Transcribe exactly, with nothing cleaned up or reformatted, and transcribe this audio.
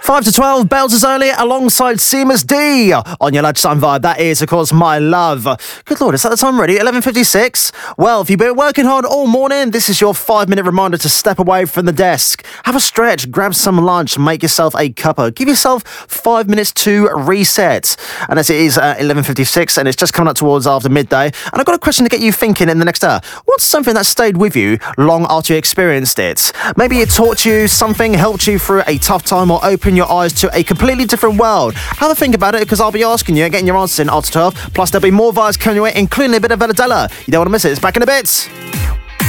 five to twelve, Bells is early alongside Seamus D on your lunchtime vibe. That is, of course, My Love. Good Lord, is that the time already? eleven fifty-six? Well, if you've been working hard all morning, this is your five-minute reminder to step away from the desk. Have a stretch, grab some lunch, make yourself a cuppa. Give yourself five minutes to reset. And as it is uh, eleven fifty-six and it's just coming up towards after midday, and I've got a question to get you thinking in the next hour. What's something that stayed with you long after you experienced it? Maybe it taught you something, helped you through a tough time, or opened your eyes to a completely different world. Have a think about it, because I'll be asking you and getting your answers in after twelve. Plus, there'll be more vibes coming your way, including a bit of Veladella. You don't want to miss it. It's back in a bit.